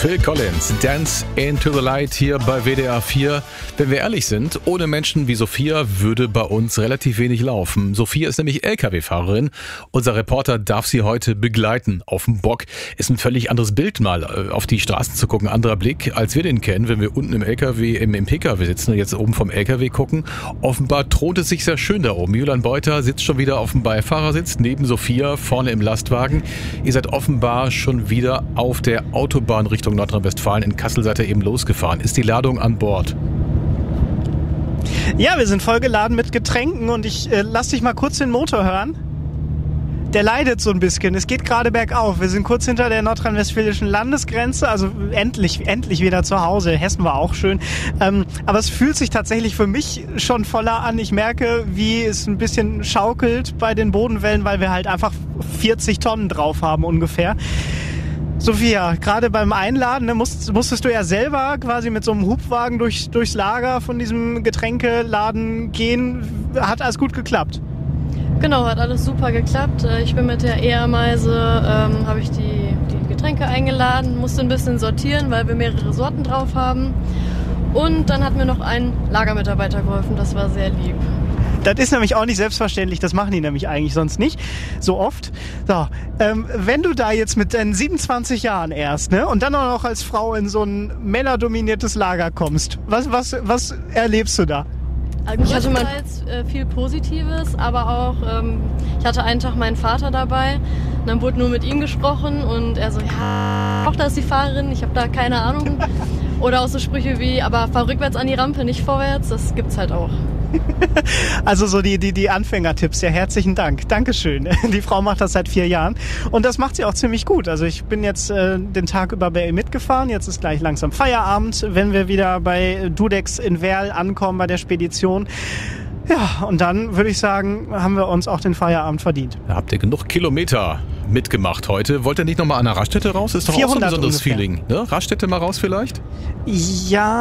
Phil Collins, Dance into the Light hier bei WDR 4. Wenn wir ehrlich sind, ohne Menschen wie Sophia würde bei uns relativ wenig laufen. Sophia ist nämlich LKW-Fahrerin. Unser Reporter darf sie heute begleiten auf dem Bock. Ist ein völlig anderes Bild mal auf die Straßen zu gucken, anderer Blick, als wir den kennen, wenn wir unten im LKW, im PKW sitzen und jetzt oben vom LKW gucken. Offenbar thront es sich sehr schön da oben. Julian Beuter sitzt schon wieder auf dem Beifahrersitz, neben Sophia, vorne im Lastwagen. Ihr seid offenbar schon wieder auf der Autobahn Richtung Nordrhein-Westfalen. In Kassel seid ihr eben losgefahren. Ist die Ladung an Bord? Ja, wir sind vollgeladen mit Getränken und ich lass dich mal kurz den Motor hören. Der leidet so ein bisschen. Es geht gerade bergauf. Wir sind kurz hinter der nordrhein-westfälischen Landesgrenze, also endlich wieder zu Hause. Hessen war auch schön. Aber es fühlt sich tatsächlich für mich schon voller an. Ich merke, wie es ein bisschen schaukelt bei den Bodenwellen, weil wir halt einfach 40 Tonnen drauf haben ungefähr. Sophia, gerade beim Einladen musstest du ja selber quasi mit so einem Hubwagen durchs Lager von diesem Getränkeladen gehen. Hat alles gut geklappt? Genau, hat alles super geklappt. Ich bin mit der E-Ameise, habe ich die Getränke eingeladen, musste ein bisschen sortieren, weil wir mehrere Sorten drauf haben. Und dann hat mir noch ein Lagermitarbeiter geholfen, das war sehr lieb. Das ist nämlich auch nicht selbstverständlich, das machen die nämlich eigentlich sonst nicht so oft. So, wenn du da jetzt mit deinen 27 Jahren erst, ne, und dann auch noch als Frau in so ein männerdominiertes Lager kommst, was erlebst du da? Ich hatte mal viel Positives, aber auch, ich hatte einen Tag meinen Vater dabei und dann wurde nur mit ihm gesprochen und er so, ja, auch da ist die Fahrerin, ich habe da keine Ahnung. Oder auch so Sprüche wie, aber fahr rückwärts an die Rampe, nicht vorwärts, das gibt's halt auch. Also so die Anfängertipps, ja, herzlichen Dank. Dankeschön. Die Frau macht das seit 4 Jahren und das macht sie auch ziemlich gut. Also ich bin jetzt den Tag über bei ihr mitgefahren, jetzt ist gleich langsam Feierabend, wenn wir wieder bei Dudex in Werl ankommen, bei der Spedition. Ja, und dann würde ich sagen, haben wir uns auch den Feierabend verdient. Da habt ihr genug Kilometer mitgemacht heute. Wollt ihr nicht nochmal an der Raststätte raus? Ist doch auch so ein besonderes ungefähr. Feeling. Ne? Raststätte mal raus vielleicht? Ja,